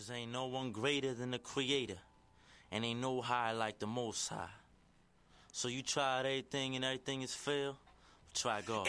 'Cause ain't no one greater than the Creator, and ain't no high like the Most High. So you tried everything and everything is failed, try God.